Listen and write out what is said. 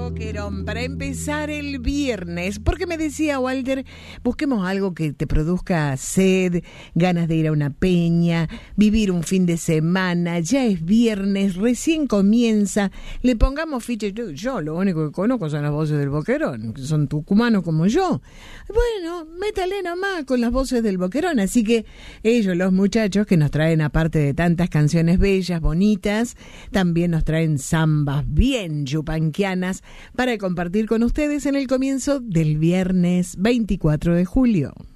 Boquerón para empezar el viernes, porque me decía Walter, busquemos algo que te produzca sed, ganas de ir a una peña, vivir un fin de semana, ya es viernes, recién comienza, le pongamos ficha. Yo lo único que conozco son las voces del Boquerón, que son tucumanos como yo. Bueno, métale nomás con las voces del Boquerón, así que ellos, los muchachos que nos traen, aparte de tantas canciones bellas, bonitas, también nos traen zambas bien yupanquianas para compartir con ustedes en el comienzo del viernes 24 de julio.